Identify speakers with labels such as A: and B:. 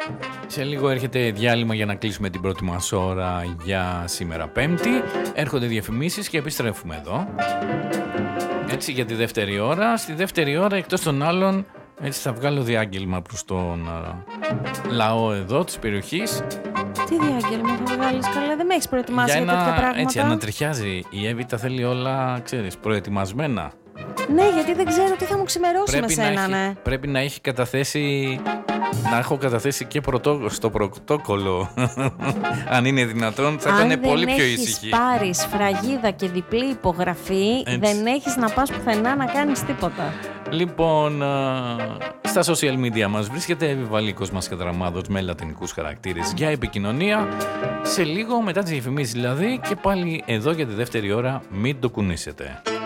A: Σε λίγο έρχεται διάλειμμα για να κλείσουμε την πρώτη μας ώρα για σήμερα Πέμπτη. Έρχονται διαφημίσεις και επιστρέφουμε εδώ. Έτσι για τη δεύτερη ώρα. Στη δεύτερη ώρα, εκτός των άλλων, έτσι θα βγάλω διάγγελμα προς τον λαό εδώ της περιοχής.
B: Τι διάγγελμα θα βγάλεις, καλά, δεν με έχεις προετοιμάσει για τέτοια πράγματα.
A: Έτσι ανατριχιάζει. Η Εύη τα θέλει όλα, ξέρεις, προετοιμασμένα.
B: Ναι, γιατί δεν ξέρω τι θα μου ξημερώσει με σένα, ναι.
A: Πρέπει να έχει καταθέσει, να έχω καταθέσει και στο πρωτόκολλο. Αν είναι δυνατόν, θα ήταν πολύ πιο ήσυχη.
B: Αν δεν έχεις πάρει σφραγίδα και διπλή υπογραφή, δεν έχεις να πας πουθενά να κάνεις τίποτα.
A: Λοιπόν, στα social media μας βρίσκεται Εύη μας Κατραμάδος με λατινικούς χαρακτήρες για επικοινωνία. Σε λίγο μετά τις διαφημίσεις δηλαδή, και πάλι εδώ για τη δεύτερη ώρα, μην το κουνήσετε.